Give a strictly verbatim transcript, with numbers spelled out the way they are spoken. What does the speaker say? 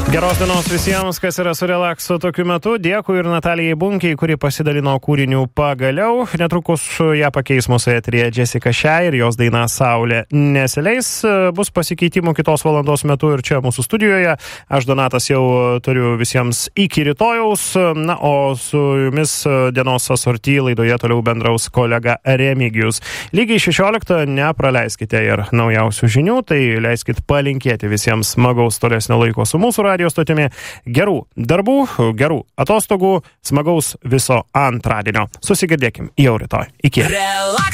Geros dienos visiems, kas yra su relaksu tokiu metu. Dėkui ir Natalijai Bunkiai, kuri pasidalino kūrinių pagaliau. Netrukus ją pakeis mūsų eteryje Jessica Shea ir jos daina Saulė nesileis. Bus pasikeitimų kitos valandos metu ir čia mūsų studijoje. Aš, Donatas, jau turiu visiems iki rytojaus. Na, o su jumis dienos asorty laidoje toliau bendraus kolega Remigijus. Lygiai šešioliktą nepraleiskite ir naujausių žinių, tai leiskit palinkėti visiems smagaus tolesnio laiko su mūsų radio stotimi, gerų darbų, gerų atostogų, smagaus viso antradienio. Susigirdėkim jau rytoj. Iki.